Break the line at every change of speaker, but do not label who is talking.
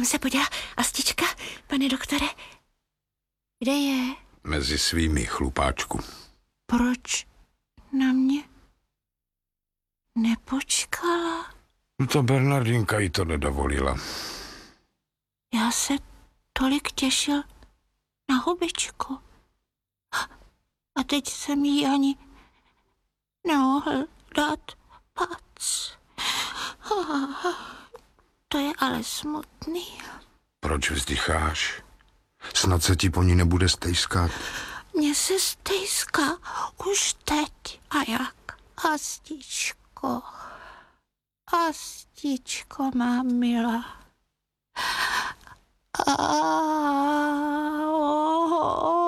Kam se poděla Astička, pane doktore? Kde je?
Mezi svými, chlupáčku.
Proč na mě nepočkala?
No to Bernardinka jí to nedovolila.
Já se tolik těšil na hubičku. A teď jsem jí ani nemohl dát pac. To je ale smutný.
Proč vzdycháš? Snad se ti po ní nebude stejskat.
Mně se stejská už teď. A jak? Astičko. Astičko má milá.